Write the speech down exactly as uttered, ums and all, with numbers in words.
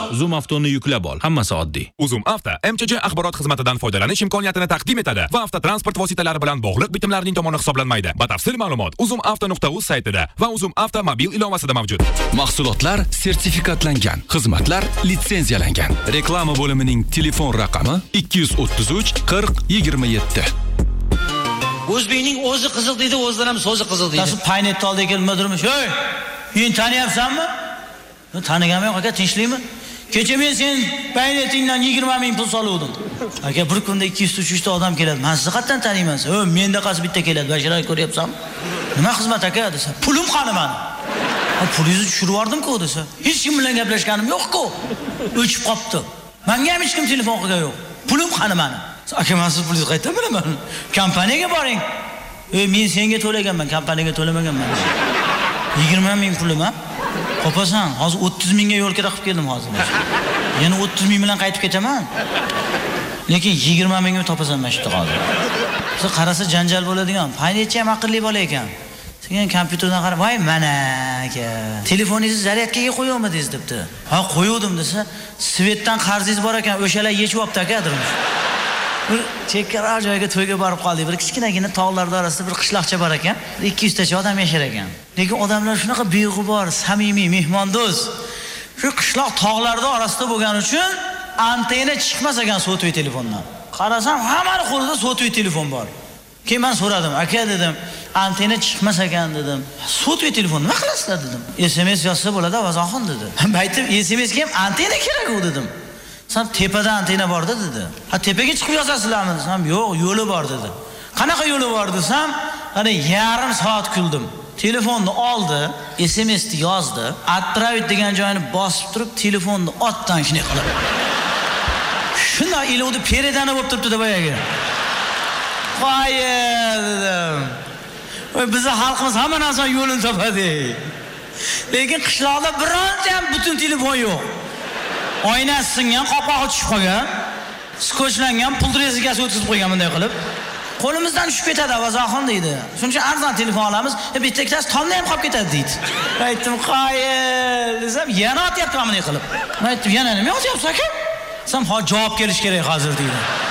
Zoom Avtoni yuklab ol. Hammasi oddiy. Uzum Avto M Ch J axborot xizmatidan foydalanish imkoniyatini taqdim etadi va avtotransport vositalari bilan bog'liq bitimlarning tomoni hisoblanmaydi. Batafsil ma'lumot uzum avto nuqta uz saytida va Uzum Avto mobil ilovasida mavjud. Mahsulotlar sertifikatlangan, xizmatlar litsenziyalangan. Reklama bo'limining telefon raqami ikki yuz o'ttiz uch qirq yigirma yetti. O'zbekning o'zi qiziq deydi, o'zidan ham so'zi qiziq deydi. Tasib paynetni oldi kelmadurmish. "Ey, men taniyapsanmi?" "Men taniganim yo'q aka, tinchlikmi?" "Kecha men sen paynetingdan yigirma ming pul soluvdim." "Aka, bir kunda ikki yuz uch yuz ta odam keladi. Men sizni qatdan taniyman? "O, menda qasi bitta keladi. Bashara ko'ryapsanmi?" "Nima xizmat aka?" desa. "Pulim qani meni?" "Pulingizni tushirib yubordim-ku" desa. "Hech kim bilan gaplashganim yo'q-ku. O'chib qopti. Menga ham hech kim telefon qilgan yo'q. Pulim qani meni?" "Aka, men siz pulingizni qayerdan bilaman? Kompaniyaga boring." "E, men senga to'laganman, kompaniyaga to'lamaganman." yigirma ming pulim ha? Qopasan, hozir o'ttiz mingga yo'l kira qilib keldim hozir. Yana o'ttiz ming bilan qaytib ketaman. Lekin yigirma mingni topasan mana shu hozir. Siz qarasa janjal bo'ladigan. Paynetchi ham aqlli bola ekan. Sen kompyuterdan qarab, "Voy, mana aka, telefoningizni zaryadkaga qo'yolmadingiz" debdi. "Ha, qo'yuvdim" desa, "Svetdan qarzingiz bor ekan, o'shalar yechib olibdi aka" demiş. Bir chekkaroq joyga to'yga borib qoldik. Bir kichkinagina tog'lar orasida bir qishloqcha bor ekan. ikki yuz tacha odam yashar ekan. Lekin odamlar shunaqa beg'ubor, samimiy, mehmondo'st. Shu qishloq tog'larda orasida bo'lgani uchun antena chiqmas ekan sotuvey telefondan. Qarasam, hammaning qo'lida sotuvey telefon bor. Keyin men so'radim, "Aka" dedim, "antena chiqmas ekan" dedim. "Sotuvey telefon nima qilasizlar" dedim. "S M S yozsa bo'ladi, Vazoxon" dedi. Men aytdim, "S M S ga ham antena kerak-ku" dedim. "Sen tepada antena bor-da" dedi. "Ha, tepaga chiqib yozasizlarmi?" desam, "Yo'q, yo'li bor" dedi. "Qanaqa yo'li bor" desam, "Qani yarim soat kuldim. Telefonni oldi, S M S ni yozdi, отправить degan joyini bosib turib, telefonni otdan shunday qilib. Shunday iluvdi peredani bo'lib turibdi-da boyaga. "Qo'y" dedim. "Voy, bizning xalqimiz hamma narsa yo'lini topadi. Lekin qishloqda bironta ham butun telefon yo'q. Oynasi singan, qopog'i tushib qolgan, skochlangan, pul rezigasi o'tkazib qo'ygan bunday qilib. Qo'limizdan tushib ketadi Vazoxon deydi. Shuning uchun arzon telefon olamiz, bitta ikkitasi tomda ham qolib ketadi deydi. Aytdim, "Qo'y" desam, yana otyapman bunday qilib. Aytdim, "Yana nima otyapsiz aka?" Desam, "Ha, javob kelish kerak hozir" deydi.